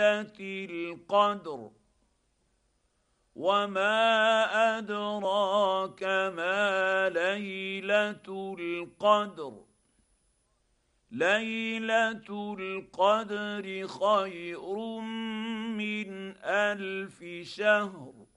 القدر وما ادراك ما ليله القدر ليله القدر خير من الف شهر